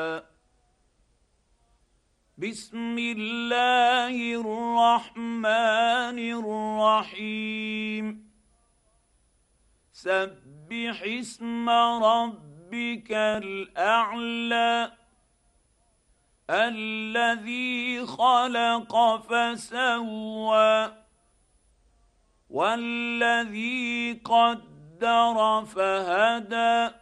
بسم الله الرحمن الرحيم سبح اسم ربك الأعلى الذي خلق فسوى والذي قدر فهدى